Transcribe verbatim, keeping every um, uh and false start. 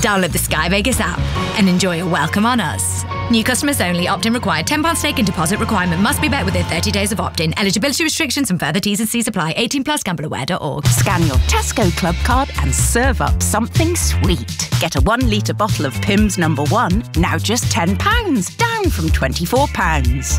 Download the Sky Vegas app and enjoy a welcome on us. New customers only. Opt-in required. ten pounds stake and deposit requirement must be met within thirty days of opt-in. Eligibility restrictions and further T's and C's apply. eighteen plus gamble aware dot org. Scan your Tesco Club card and serve up something sweet. Get a one litre bottle of Pimm's number one, now just ten pounds, down from twenty-four pounds.